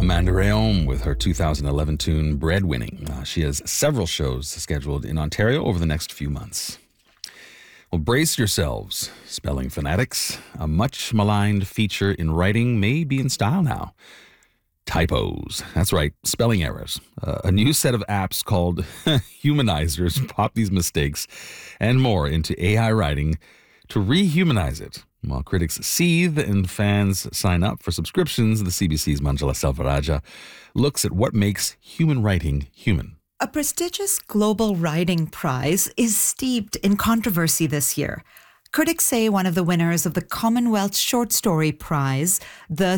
Amanda Rhéaume with her 2011 tune Breadwinning. She has several shows scheduled in Ontario over the next few months. Well, brace yourselves, spelling fanatics. A much maligned feature in writing may be in style now. Typos. That's right, spelling errors. A new set of apps called Humanizers pop these mistakes and more into AI writing to rehumanize it. While critics seethe and fans sign up for subscriptions, the CBC's Manjula Selvarajah looks at what makes human writing human. A prestigious global writing prize is steeped in controversy this year. Critics say one of the winners of the Commonwealth Short Story Prize, the